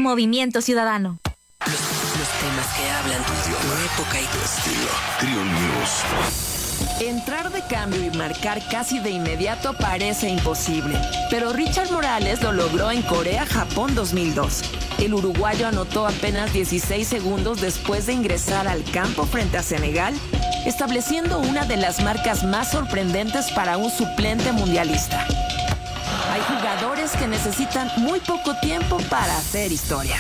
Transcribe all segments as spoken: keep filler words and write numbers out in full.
Movimiento Ciudadano. Los, los temas que hablan tu idioma, época y tu estilo. Trio News. Entrar de cambio y marcar casi de inmediato parece imposible, pero Richard Morales lo logró en Corea-Japón dos mil dos. El uruguayo anotó apenas dieciséis segundos después de ingresar al campo frente a Senegal, estableciendo una de las marcas más sorprendentes para un suplente mundialista. Hay jugadores que necesitan muy poco tiempo para hacer historia.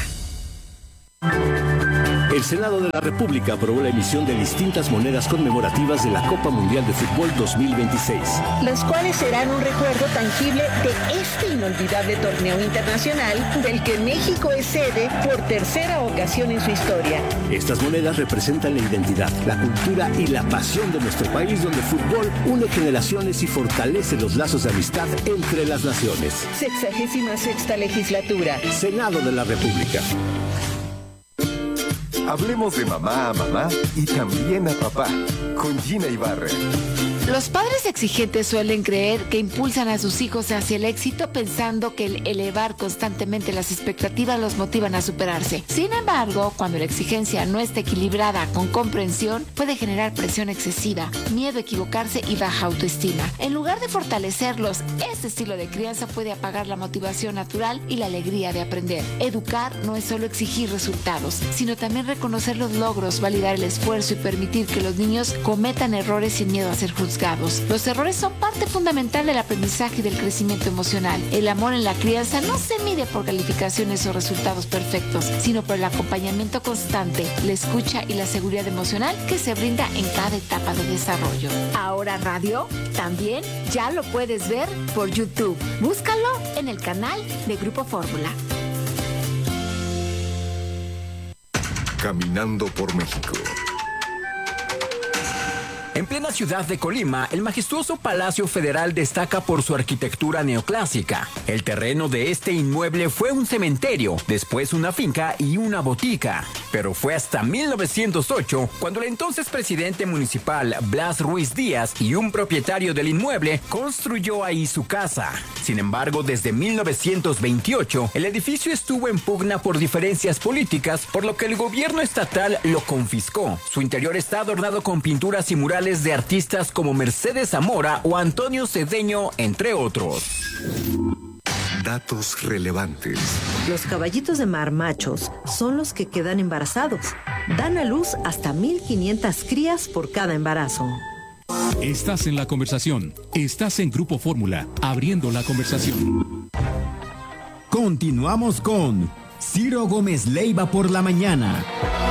El Senado de la República aprobó la emisión de distintas monedas conmemorativas de la Copa Mundial de Fútbol dos mil veintiséis. Las cuales serán un recuerdo tangible de este inolvidable torneo internacional del que México es sede por tercera ocasión en su historia. Estas monedas representan la identidad, la cultura y la pasión de nuestro país, donde el fútbol une generaciones y fortalece los lazos de amistad entre las naciones. Sexagésima sexta legislatura. Senado de la República. Hablemos de mamá a mamá y también a papá, con Gina Ibarra. Los padres exigentes suelen creer que impulsan a sus hijos hacia el éxito pensando que el elevar constantemente las expectativas los motivan a superarse. Sin embargo, cuando la exigencia no está equilibrada con comprensión, puede generar presión excesiva, miedo a equivocarse y baja autoestima. En lugar de fortalecerlos, este estilo de crianza puede apagar la motivación natural y la alegría de aprender. Educar no es solo exigir resultados, sino también reconocer los logros, validar el esfuerzo y permitir que los niños cometan errores sin miedo a ser juzgados. Los errores son parte fundamental del aprendizaje y del crecimiento emocional. El amor en la crianza no se mide por calificaciones o resultados perfectos, sino por el acompañamiento constante, la escucha y la seguridad emocional que se brinda en cada etapa de desarrollo. Ahora radio también ya lo puedes ver por YouTube. Búscalo en el canal de Grupo Fórmula. Caminando por México. En plena ciudad de Colima, el majestuoso Palacio Federal destaca por su arquitectura neoclásica. El terreno de este inmueble fue un cementerio, después una finca y una botica. Pero fue hasta mil novecientos ocho cuando el entonces presidente municipal Blas Ruiz Díaz y un propietario del inmueble construyó ahí su casa. Sin embargo, desde mil novecientos veintiocho, el edificio estuvo en pugna por diferencias políticas, por lo que el gobierno estatal lo confiscó. Su interior está adornado con pinturas y murales de artistas como Mercedes Zamora o Antonio Cedeño, entre otros. Datos relevantes. Los caballitos de mar machos son los que quedan embarazados. Dan a luz hasta mil quinientas crías por cada embarazo. Estás en la conversación. Estás en Grupo Fórmula, abriendo la conversación. Continuamos con Ciro Gómez Leiva por la mañana.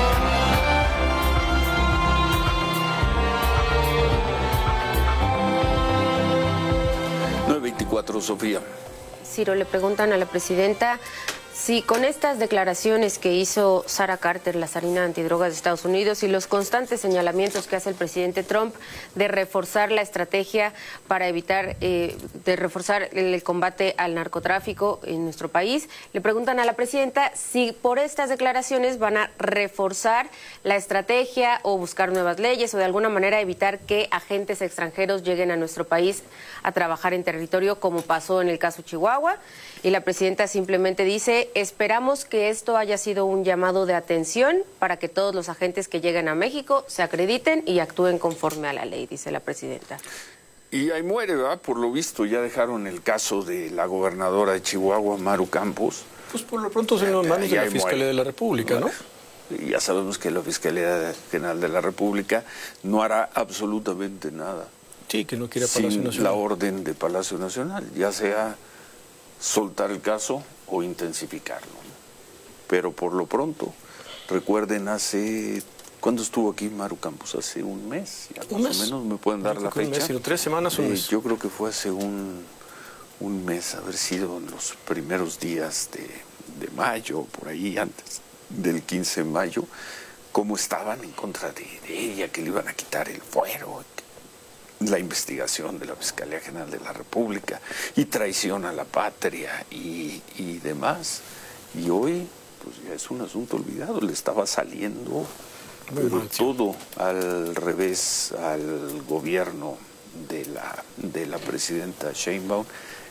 nueve veinticuatro, Sofía. Ciro, le preguntan a la presidenta si con estas declaraciones que hizo Sarah Carter, la zarina antidrogas de Estados Unidos, y los constantes señalamientos que hace el presidente Trump de reforzar la estrategia para evitar, eh, de reforzar el combate al narcotráfico en nuestro país, le preguntan a la presidenta si por estas declaraciones van a reforzar la estrategia o buscar nuevas leyes o de alguna manera evitar que agentes extranjeros lleguen a nuestro país a trabajar en territorio, como pasó en el caso Chihuahua. Y la presidenta simplemente dice: esperamos que esto haya sido un llamado de atención para que todos los agentes que lleguen a México se acrediten y actúen conforme a la ley, dice la presidenta. Y ahí muere, ¿verdad? Por lo visto ya dejaron el caso de la gobernadora de Chihuahua, Maru Campos. Pues por lo pronto son los manos de la Fiscalía de la República, ¿no? Y ya sabemos que la Fiscalía General de la República no hará absolutamente nada. Sí, que no quiere Palacio sin Nacional. La orden de Palacio Nacional, ya sea soltar el caso o intensificarlo. Pero por lo pronto, recuerden hace... ¿Cuándo estuvo aquí Maru Campos? Hace un mes, ya ¿Un más mes? o menos me pueden dar No, la creo que fecha. un mes, sino tres semanas, un Eh, mes. Yo creo que fue hace un, un mes, haber sido en los primeros días de, de mayo, por ahí antes del quince de mayo, cómo estaban en contra de, de ella, que le iban a quitar el fuero, la investigación de la Fiscalía General de la República y traición a la patria y, y demás. Y hoy, pues ya es un asunto olvidado, le estaba saliendo pero todo al revés al gobierno de la, de la presidenta Sheinbaum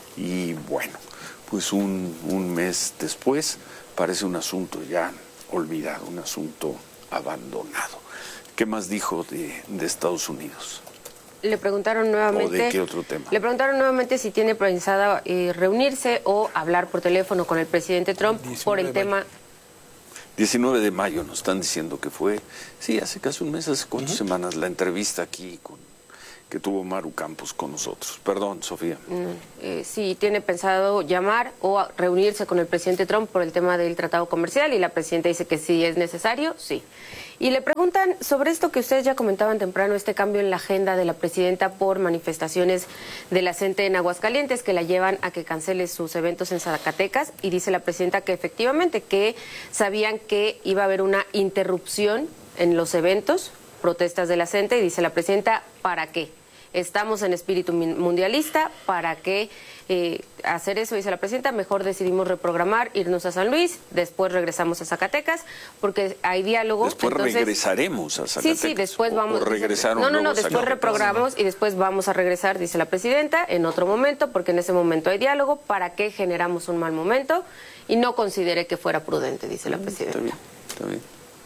Y bueno, pues un, un mes después parece un asunto ya olvidado, un asunto abandonado. ¿Qué más dijo de, de Estados Unidos? Le preguntaron nuevamente. ¿O de qué otro tema? Le preguntaron nuevamente si tiene pensada eh, reunirse o hablar por teléfono con el presidente Trump por el tema. diecinueve de mayo nos están diciendo que fue, sí, hace casi un mes, hace cuatro uh-huh. semanas, la entrevista aquí con, que tuvo Maru Campos con nosotros. Perdón, Sofía. Mm, eh, sí, tiene pensado llamar o reunirse con el presidente Trump por el tema del tratado comercial y la presidenta dice que sí es necesario, sí. Y le preguntan sobre esto que ustedes ya comentaban temprano, este cambio en la agenda de la presidenta por manifestaciones de la CENTE en Aguascalientes que la llevan a que cancele sus eventos en Zacatecas, y dice la presidenta que efectivamente que sabían que iba a haber una interrupción en los eventos, protestas de la CENTE, y dice la presidenta, ¿para qué? Estamos en espíritu mundialista, ¿para qué eh, hacer eso? Dice la presidenta, mejor decidimos reprogramar, irnos a San Luis, después regresamos a Zacatecas, porque hay diálogo. Después entonces, regresaremos a Zacatecas. Sí, sí, después o, vamos. O regresaron no, no, no, después Zacatecas. reprogramamos y después vamos a regresar, dice la presidenta, en otro momento, porque en ese momento hay diálogo, ¿para qué generamos un mal momento? Y no consideré que fuera prudente, dice la presidenta. Está bien, está bien.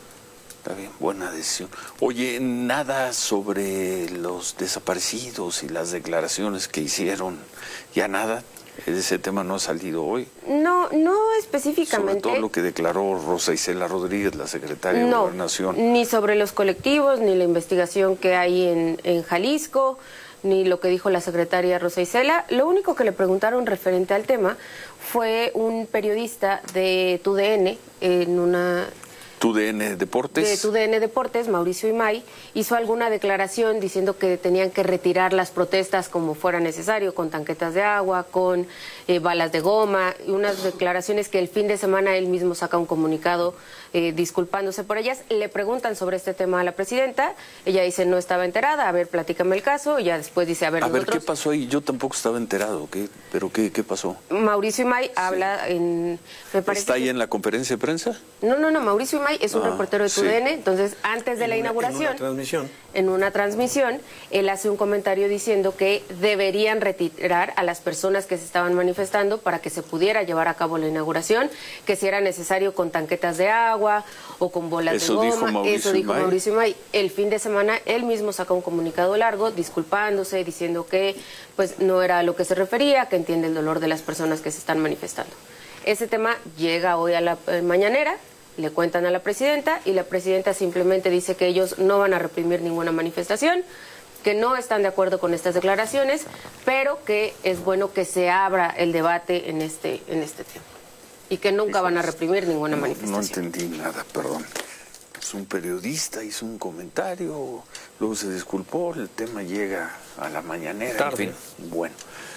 Está bien, buena decisión. Oye, nada sobre los desaparecidos y las declaraciones que hicieron, ya nada. Ese tema no ha salido hoy. No, no específicamente. Sobre todo lo que declaró Rosa Isela Rodríguez, la secretaria de no, Gobernación. Ni sobre los colectivos, ni la investigación que hay en, en Jalisco, ni lo que dijo la secretaria Rosa Isela. Lo único que le preguntaron referente al tema fue un periodista de T U D N en una... T U D N Deportes. De T U D N Deportes, Mauricio Imay, hizo alguna declaración diciendo que tenían que retirar las protestas como fuera necesario, con tanquetas de agua, con eh, balas de goma, y unas declaraciones que el fin de semana él mismo saca un comunicado eh, disculpándose por ellas. Le preguntan sobre este tema a la presidenta, ella dice no estaba enterada, a ver, platícame el caso, y ya después dice, a ver, A nosotros... ver, ¿qué pasó ahí? Yo tampoco estaba enterado, ¿qué? ¿Pero qué, qué pasó? Mauricio Imay sí. habla en... Me parece ¿Está ahí que... en la conferencia de prensa? No, no, no, Mauricio Imay es un ah, reportero de T U D N, sí. Entonces antes de en la una, inauguración, en una transmisión, en una transmisión, él hace un comentario diciendo que deberían retirar a las personas que se estaban manifestando para que se pudiera llevar a cabo la inauguración, que si era necesario con tanquetas de agua o con bolas Eso de dijo goma, Mauricio eso dijo Imay. Mauricio Imay. El fin de semana él mismo saca un comunicado largo disculpándose, diciendo que pues no era a lo que se refería, que entiende el dolor de las personas que se están manifestando. Ese tema llega hoy a la eh, mañanera, le cuentan a la presidenta y la presidenta simplemente dice que ellos no van a reprimir ninguna manifestación, que no están de acuerdo con estas declaraciones, pero que es bueno que se abra el debate en este, en este tema y que nunca van a reprimir ninguna no, manifestación. No entendí nada, perdón. Es un periodista, hizo un comentario, luego se disculpó, el tema llega a la mañanera, tarde. En fin, bueno.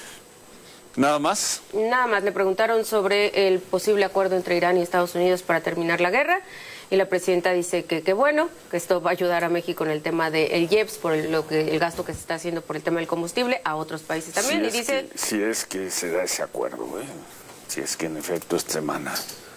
¿Nada más? Nada más, le preguntaron sobre el posible acuerdo entre Irán y Estados Unidos para terminar la guerra y la presidenta dice que qué bueno, que esto va a ayudar a México en el tema del I E P S, por el, lo que, el gasto que se está haciendo por el tema del combustible, a otros países también. Si y es dice que, si es que se da ese acuerdo, ¿eh? Si es que en efecto esta semana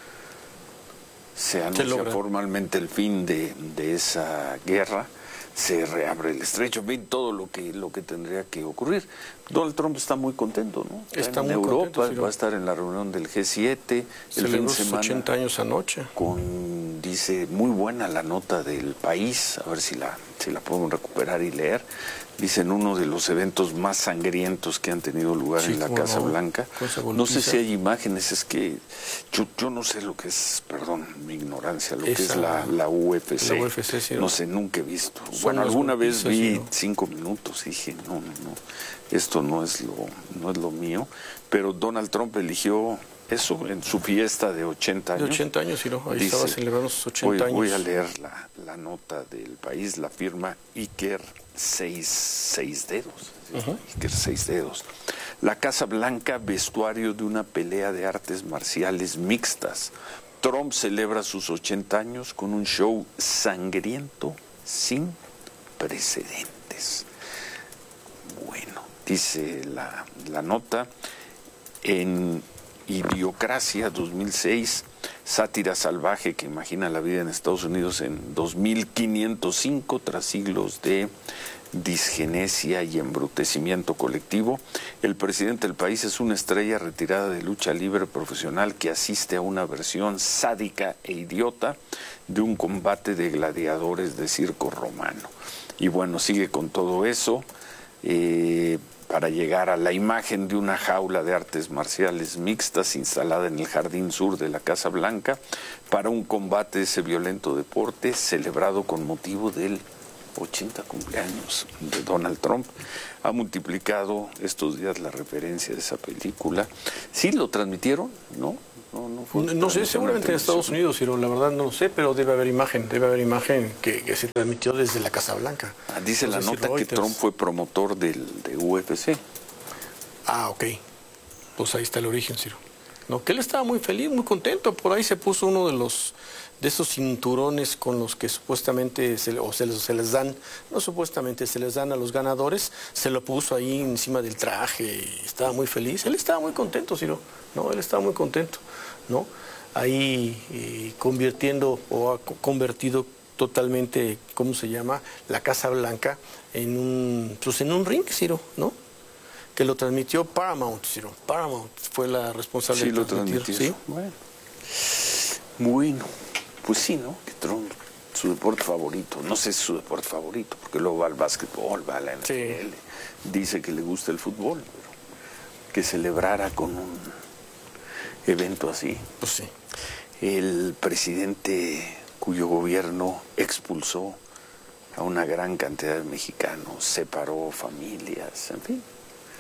se anuncia formalmente el fin de, de esa guerra, se reabre el estrecho, bien todo lo que lo que tendría que ocurrir. Donald Trump está muy contento, ¿no? Está en muy Europa, contento, sí, va a estar en la reunión del G siete el fin de semana. ochenta años anoche. Con, dice, muy buena la nota del País, a ver si la, si la podemos recuperar y leer. Dice, en uno de los eventos más sangrientos que han tenido lugar sí, en la Casa no, Blanca. No sé si hay imágenes, es que yo, yo no sé lo que es, perdón, mi ignorancia, lo Esa, que es la, la U F C. La U F C sí, no. no sé, nunca he visto. Son bueno, alguna vez vi sí, ¿no? cinco minutos y dije, no, no, no, esto no es lo, no es lo mío. Pero Donald Trump eligió eso en su fiesta de ochenta años. De ochenta años, sí, ¿no? Ahí Dice, estaba celebrando sus ochenta voy, años. Voy a leer la, la nota del País, la firma Iker Seis, seis Dedos. Uh-huh. Iker Seis Dedos. La Casa Blanca, vestuario de una pelea de artes marciales mixtas. Trump celebra sus ochenta años con un show sangriento sin precedentes. Bueno, dice la, la nota, en Idiocracia dos mil seis, sátira salvaje que imagina la vida en Estados Unidos en dos mil quinientos cinco, tras siglos de disgenesia y embrutecimiento colectivo. El presidente del país es una estrella retirada de lucha libre profesional que asiste a una versión sádica e idiota de un combate de gladiadores de circo romano. Y bueno, sigue con todo eso eh, para llegar a la imagen de una jaula de artes marciales mixtas instalada en el jardín sur de la Casa Blanca para un combate de ese violento deporte celebrado con motivo del ochenta cumpleaños de Donald Trump. Ha multiplicado estos días la referencia de esa película. ¿Sí lo transmitieron? ¿No? No, no, fue no, no sé, seguramente en Estados Unidos, pero la verdad no lo sé, pero debe haber imagen, debe haber imagen que, que se transmitió desde la Casa Blanca. Ah, dice no la nota si que Trump fue promotor del de U F C. Ah, ok. Pues ahí está el origen, Ciro. No, que él estaba muy feliz, muy contento. Por ahí se puso uno de los de esos cinturones con los que supuestamente se, o se, les, se les dan, no supuestamente, se les dan a los ganadores, se lo puso ahí encima del traje y estaba muy feliz. Él estaba muy contento, Ciro, ¿no? Él estaba muy contento, ¿no? Ahí eh, convirtiendo o ha convertido totalmente, ¿cómo se llama?, la Casa Blanca en un, pues en un ring, Ciro, ¿no? Que lo transmitió Paramount, Ciro. Paramount fue la responsable sí, de transmitir. Sí, lo transmitió. ¿Sí? Bueno. Bueno. Pues sí, ¿no? Que Trump, su deporte favorito, no sé si es su deporte favorito, porque luego va al básquetbol, va a la N F L, sí. Dice que le gusta el fútbol, pero que celebrara con un evento así. Pues sí. El presidente cuyo gobierno expulsó a una gran cantidad de mexicanos, separó familias, en fin.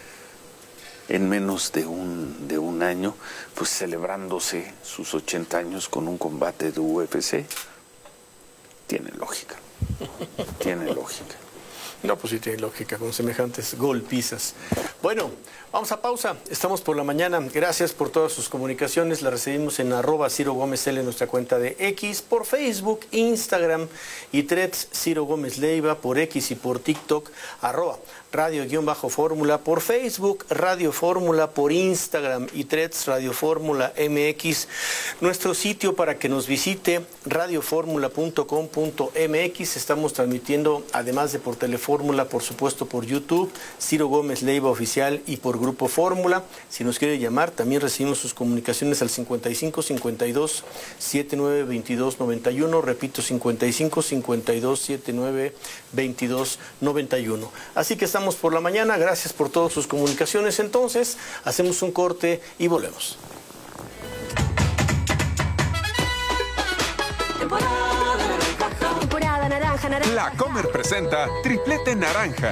En menos de un, de un año, pues celebrándose sus ochenta años con un combate de U F C. Tiene lógica. Tiene lógica. No, pues sí tiene lógica, con semejantes golpizas. Bueno, vamos a pausa. Estamos por la mañana. Gracias por todas sus comunicaciones. Las recibimos en arroba Ciro Gómez L en nuestra cuenta de X, por Facebook, Instagram y Threads Ciro Gómez Leiva, por X y por TikTok, arroba Radio-Fórmula, por Facebook, Radio Fórmula, por Instagram y Threads Radio Fórmula M X. Nuestro sitio para que nos visite, radio fórmula punto com punto m x. Estamos transmitiendo, además de por Telefórmula, por supuesto por YouTube, Ciro Gómez Leiva Oficial y por Grupo Fórmula. Si nos quiere llamar, también recibimos sus comunicaciones al cincuenta y cinco cincuenta y dos setenta y nueve veintidós noventa y uno. Repito, cincuenta y cinco cincuenta y dos setenta y nueve veintidós noventa y uno. Así que estamos por la mañana. Gracias por todas sus comunicaciones. Entonces, hacemos un corte y volvemos. Temporada naranja, naranja. La Comer presenta Triplete Naranja.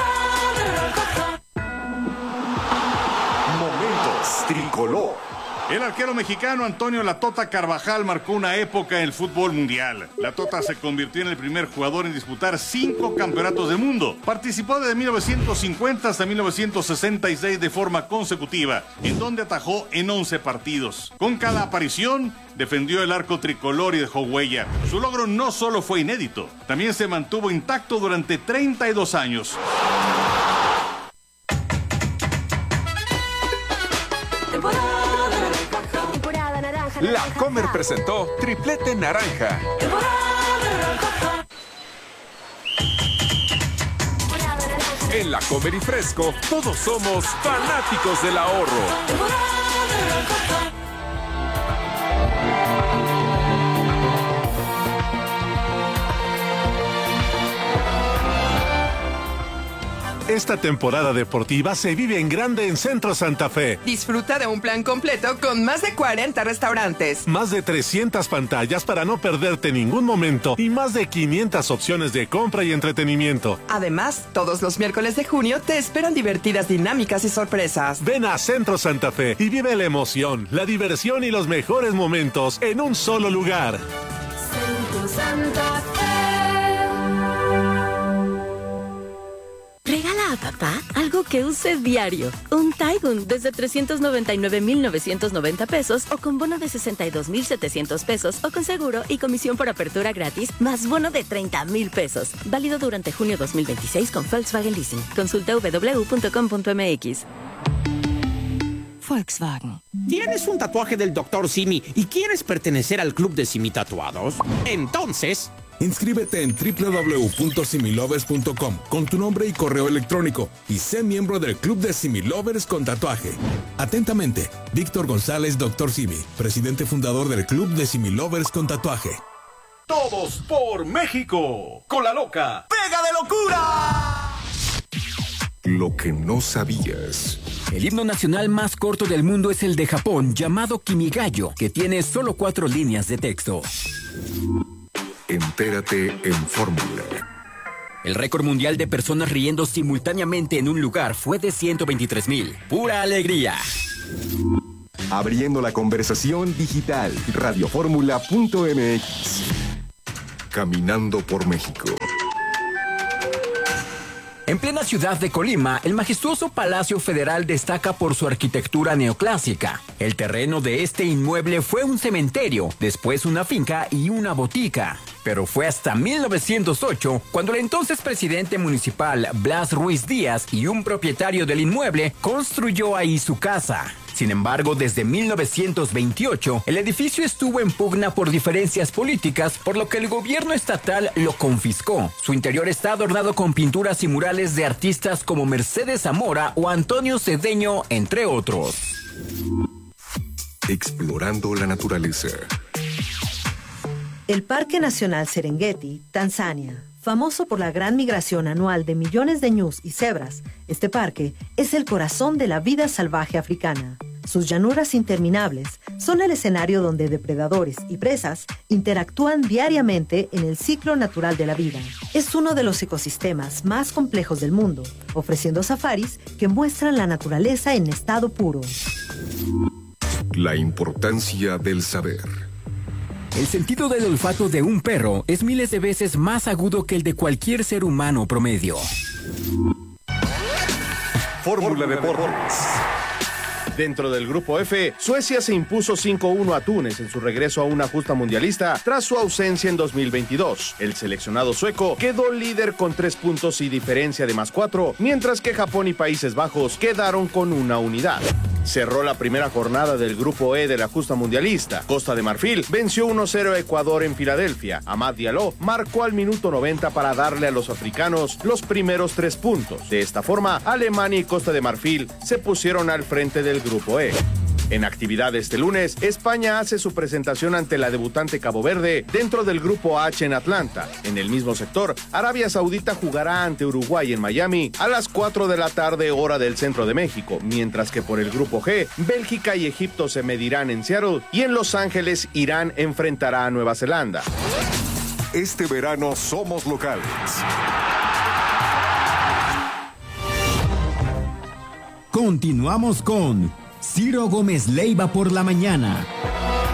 Momentos Tricolor. El arquero mexicano Antonio La Tota Carvajal marcó una época en el fútbol mundial. La Tota se convirtió en el primer jugador en disputar cinco campeonatos del mundo. Participó desde mil novecientos cincuenta hasta mil novecientos sesenta y seis de forma consecutiva, en donde atajó en once partidos. Con cada aparición, defendió el arco tricolor y dejó huella. Su logro no solo fue inédito, también se mantuvo intacto durante treinta y dos años. La Comer presentó Triplete Naranja. En La Comer y Fresco, todos somos fanáticos del ahorro. Esta temporada deportiva se vive en grande en Centro Santa Fe. Disfruta de un plan completo con más de cuarenta restaurantes. Más de trescientas pantallas para no perderte ningún momento y más de quinientas opciones de compra y entretenimiento. Además, todos los miércoles de junio te esperan divertidas dinámicas y sorpresas. Ven a Centro Santa Fe y vive la emoción, la diversión y los mejores momentos en un solo lugar. Centro Santa Fe. Regala a papá algo que use diario. Un Taigun desde trescientos noventa y nueve mil novecientos noventa pesos o con bono de sesenta y dos mil setecientos pesos o con seguro y comisión por apertura gratis más bono de treinta mil pesos. Válido durante junio dos mil veintiséis con Volkswagen Leasing. Consulta doble u doble u doble u punto com punto m x. Volkswagen. ¿Tienes un tatuaje del doctor Simi y quieres pertenecer al club de Simi Tatuados? Entonces, Inscríbete en doble u doble u doble u punto similovers punto com con tu nombre y correo electrónico y sé miembro del Club de Similovers con tatuaje. Atentamente, Víctor González, doctor Simi, presidente fundador del Club de Similovers con tatuaje. Todos por México. Con la loca. ¡Pega de locura! Lo que no sabías. El himno nacional más corto del mundo es el de Japón, llamado Kimigayo, que tiene solo cuatro líneas de texto. Entérate en Fórmula. El récord mundial de personas riendo simultáneamente en un lugar fue de ciento veintitrés mil. ¡Pura alegría! Abriendo la conversación digital. radioformula punto m x. Caminando por México. En plena ciudad de Colima, el majestuoso Palacio Federal destaca por su arquitectura neoclásica. El terreno de este inmueble fue un cementerio, después una finca y una botica. Pero fue hasta mil novecientos ocho cuando el entonces presidente municipal Blas Ruiz Díaz y un propietario del inmueble construyó ahí su casa. Sin embargo, desde mil novecientos veintiocho, el edificio estuvo en pugna por diferencias políticas, por lo que el gobierno estatal lo confiscó. Su interior está adornado con pinturas y murales de artistas como Mercedes Zamora o Antonio Cedeño, entre otros. Explorando la naturaleza. El Parque Nacional Serengeti, Tanzania. Famoso por la gran migración anual de millones de ñus y cebras, este parque es el corazón de la vida salvaje africana. Sus llanuras interminables son el escenario donde depredadores y presas interactúan diariamente en el ciclo natural de la vida. Es uno de los ecosistemas más complejos del mundo, ofreciendo safaris que muestran la naturaleza en estado puro. La importancia del saber. El sentido del olfato de un perro es miles de veces más agudo que el de cualquier ser humano promedio. Fórmula Deportes. Dentro del grupo F, Suecia se impuso cinco uno a Túnez en su regreso a una justa mundialista tras su ausencia en dos mil veintidós. El seleccionado sueco quedó líder con tres puntos y diferencia de más cuatro, mientras que Japón y Países Bajos quedaron con una unidad. Cerró la primera jornada del grupo E de la justa mundialista. Costa de Marfil venció uno cero a Ecuador en Filadelfia. Amad Diallo marcó al minuto noventa para darle a los africanos los primeros tres puntos. De esta forma, Alemania y Costa de Marfil se pusieron al frente del grupo E. En actividad este lunes, España hace su presentación ante la debutante Cabo Verde dentro del grupo H en Atlanta. En el mismo sector, Arabia Saudita jugará ante Uruguay en Miami a las cuatro de la tarde hora del centro de México, mientras que por el grupo G, Bélgica y Egipto se medirán en Seattle y en Los Ángeles Irán enfrentará a Nueva Zelanda. Este verano somos locales. Continuamos con Ciro Gómez Leiva por la mañana.